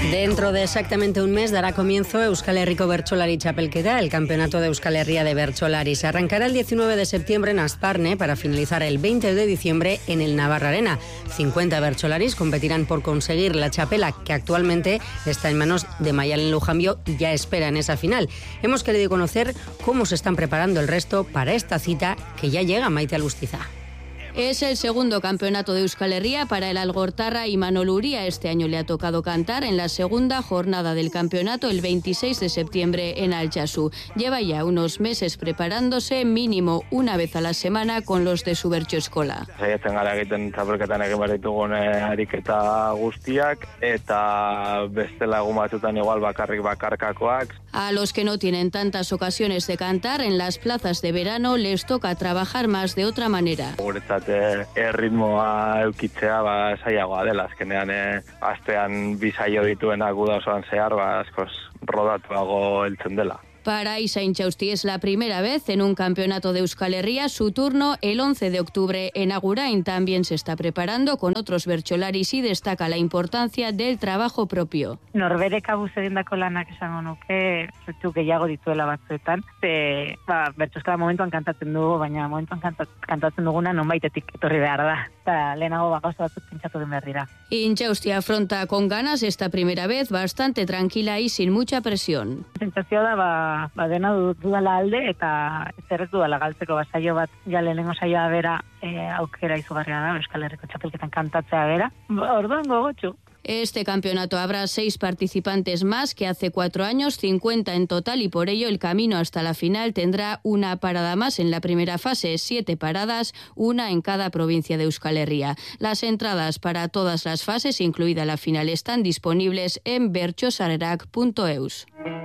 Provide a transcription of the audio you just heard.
Dentro de exactamente un mes dará comienzo Euskal Herriko Bertsolari Txapelketa, el campeonato de Euskal Herria de Bertsolari. Se arrancará el 19 de septiembre en Azparne para finalizar el 20 de diciembre en el Navarra Arena. 50 bertsolaris competirán por conseguir la txapela, que actualmente está en manos de Maialen Lujambio y ya espera en esa final. Hemos querido conocer cómo se están preparando el resto para esta cita que ya llega. Maite Alustiza. Es el segundo campeonato de Euskal Herria para el algortarra Imanol Uria. Este año le ha tocado cantar en la segunda jornada del campeonato el 26 de septiembre en Altsasu. Lleva ya unos meses preparándose mínimo una vez a la semana con los de su bertsoeskola. Saiatzen gara egiten txapelketan egin behar ditugun ariketa guztiak eta bestela egun batzutan igual bakarrik bakarkakoak. A los que no tienen tantas ocasiones de cantar en las plazas de verano les toca trabajar más de otra manera. Erritmoa eukitzea zailagoa dela, azkenean astean bi saio dituenak uda osoan zehar askoz rodatuago heltzen dela. Para Isa Intxausti es la primera vez en un campeonato de Euskal Herria. Su turno el 11 de octubre en Agurain. También se está preparando con otros bertsolaris y destaca la importancia del trabajo propio. Norberek abuz egindako lanak esango nuke, zutu gehiago dituela batzuetan. Bertsoeskola momentuan kantatzen dugu, baina momentuan kantatzen duguna nonbaitetik etorri behar da. Eta lehenago gauza batzuk pentsatu den behar dira. Intxausti afronta con ganas esta primera vez, bastante tranquila y sin mucha presión. Sentsazioa da dena dudala alde eta zer ez dudala galtzeko saio bat ja lehenengo saioa bera aukera izugarria da Euskal Herriko txapelketan kantatzea bera. Orduan gogotsu. Este campeonato habrá 6 participantes más que hace 4 años, 50 en total, y por ello el camino hasta la final tendrá una parada más en la primera fase, 7 paradas, una en cada provincia de Euskal Herria. Las entradas para todas las fases, incluida la final, están disponibles en bertsosarrerak.eus.